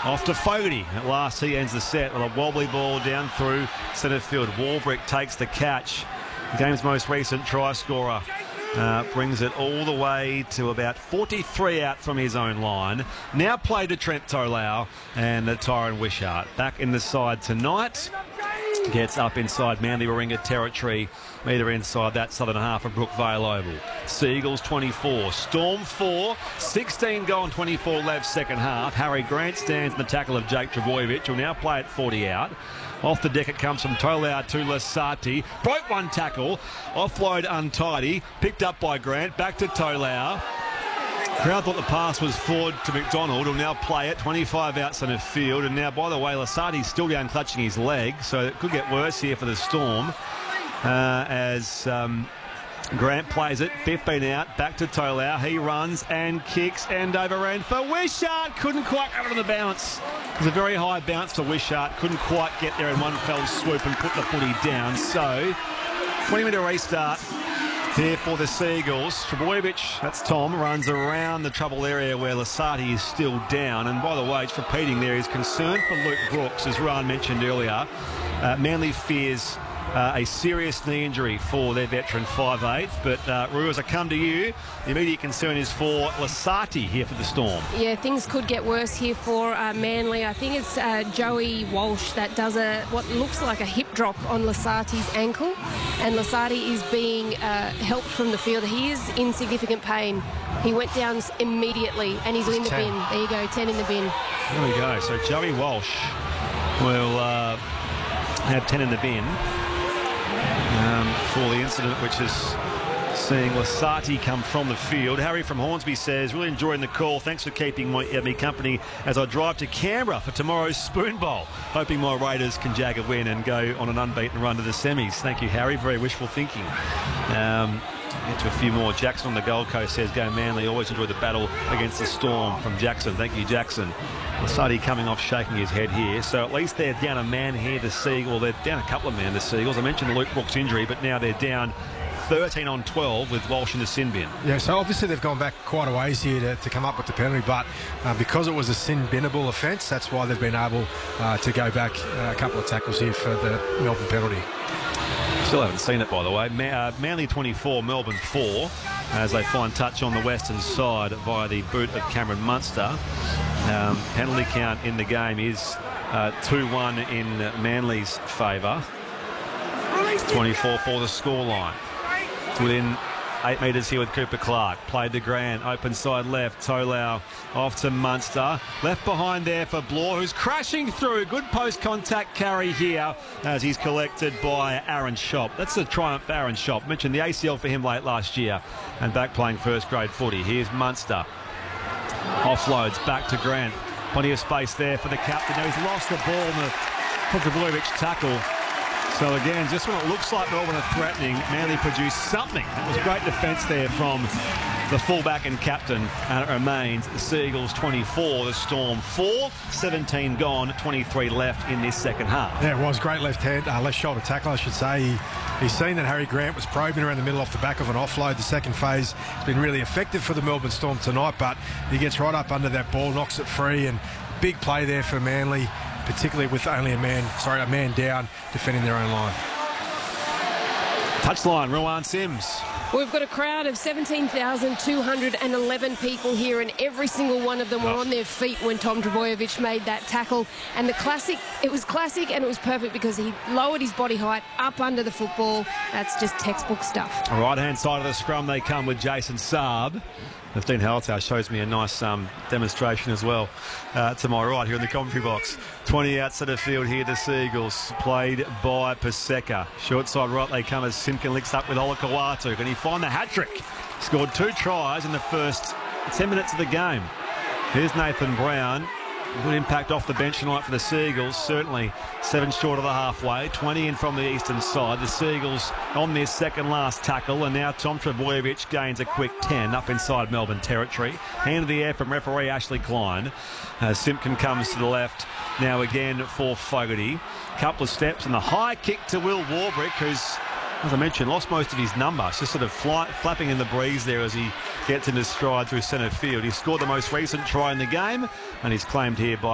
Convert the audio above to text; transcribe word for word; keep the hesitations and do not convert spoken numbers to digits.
Off to Fogarty. At last he ends the set with a wobbly ball down through centre field. Warbrick takes the catch. The game's most recent try scorer. Uh, brings it all the way to about forty-three out from his own line. Now played to Trent Tolau and uh, Tyron Wishart. Back in the side tonight. Gets up inside Manly Warringah territory, metre inside that southern half of Brookvale Oval. Seagulls twenty-four, Storm four, sixteen gone, twenty-four left second half. Harry Grant stands in the tackle of Jake Trbojevic, who'll now play at forty out. Off the deck it comes from Tolau to Lasati. Broke one tackle, offload untidy, picked up by Grant, back to Tolau. Crowd thought the pass was forward to McDonald, who'll now play it, twenty-five out centre field. And now, by the way, Lasati's still down clutching his leg, so it could get worse here for the Storm. Uh, as um, Grant plays it, fifteen out, back to Tolau. He runs and kicks and overran for Wishart. Couldn't quite get on the bounce. It was a very high bounce to Wishart. Couldn't quite get there in one fell swoop and put the footy down. So, twenty minute restart here for the Seagulls. Trbojevic, that's Tom, runs around the trouble area where Lasati is still down. And by the way, it's repeating there, his concern for Luke Brooks, as Ryan mentioned earlier. Uh, Manly fears uh, a serious knee injury for their veteran five eight. But uh, Roo, as I come to you, the immediate concern is for Lasati here for the Storm. Yeah, things could get worse here for uh, Manly. I think it's uh, Joey Walsh that does a what looks like a hip drop on Lasati's ankle, and Lasati is being uh, helped from the field. He is in significant pain. He went down immediately, and he's in the bin. There you go, ten in the bin. There we go. So Joey Walsh will uh, have ten in the bin um, for the incident, which is seeing Lasati come from the field. Harry from Hornsby says, really enjoying the call. Thanks for keeping my, uh, me company as I drive to Canberra for tomorrow's Spoon Bowl. Hoping my Raiders can jag a win and go on an unbeaten run to the semis. Thank you, Harry. Very wishful thinking. Um, get to a few more. Jackson on the Gold Coast says, go Manly. Always enjoy the battle against the Storm from Jackson. Thank you, Jackson. Lasati coming off, shaking his head here. So at least they're down a man here to Seagulls. Well, they're down a couple of men to Seagulls. I mentioned the Luke Brooks injury, but now they're down thirteen on twelve with Walsh in the sin bin. Yeah, so obviously they've gone back quite a ways here to, to come up with the penalty, but uh, because it was a sin binnable offence, that's why they've been able uh, to go back uh, a couple of tackles here for the Melbourne penalty. Still haven't seen it, by the way. Ma uh, Manly twenty-four, Melbourne four, as they find touch on the western side via the boot of Cameron Munster. Um, penalty count in the game is two one uh, in Manly's favour. twenty-four for the scoreline. Within eight metres here with Cooper Clark. Played to Grant, open side left. Tolau off to Munster. Left behind there for Blore, who's crashing through. Good post-contact carry here as he's collected by Aaron Shop. That's a triumph for Aaron Shop. Mentioned the A C L for him late last year and back playing first grade footy. Here's Munster. Offloads back to Grant. Plenty of space there for the captain. Now he's lost the ball in the Trbojevic tackle. So again, just when it looks like Melbourne are threatening, Manly produced something. That was great defence there from the fullback and captain, and it remains the Seagulls twenty-four, the Storm four, seventeen gone, twenty-three left in this second half. Yeah, it was great left hand, uh, left shoulder tackle, I should say. He, he's seen that Harry Grant was probing around the middle off the back of an offload. The second phase has been really effective for the Melbourne Storm tonight, but he gets right up under that ball, knocks it free, and big play there for Manly, particularly with only a man, sorry, a man down defending their own line. Touchline, Rowan Sims. We've got a crowd of seventeen thousand two hundred eleven people here, and every single one of them were on their feet when Tom Trbojevic made that tackle. And the classic, it was classic and it was perfect because he lowered his body height up under the football. That's just textbook stuff. Right-hand side of the scrum, they come with Jason Saab. Dean Haltow shows me a nice um, demonstration as well uh, to my right here in the commentary box. twenty outside of field here, the Seagulls, played by Paseka. Short side right they come as Simpkin licks up with Olakawatu. Can he find the hat-trick? Scored two tries in the first ten minutes of the game. Here's Nathan Brown. Good impact off the bench tonight for the Seagulls. Certainly seven short of the halfway. twenty in from the eastern side. The Seagulls on their second last tackle. And now Tom Trbojevic gains a quick ten up inside Melbourne territory. Hand of the air from referee Ashley Klein. Uh, Simpkin comes to the left. Now again for Fogarty. Couple of steps and the high kick to Will Warbrick, who's, as I mentioned, lost most of his number. It's just sort of fly, flapping in the breeze there as he gets into stride through centre field. He scored the most recent try in the game, and he's claimed here by